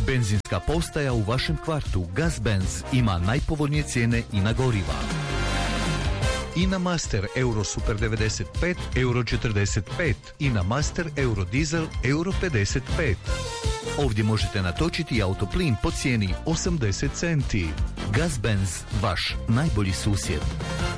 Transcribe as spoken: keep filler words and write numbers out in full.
Benzinska postaja u vašem kvartu Gazbenz ima najpovoljnije cijene i na goriva. Ina Master Euro Super devedeset pet, euro četrdeset pet. Ina Master Euro Diesel, euro pedeset pet. Ovdje možete natočiti autoplin po cijeni osamdeset centi. Gazbenz, vaš najbolji susjed.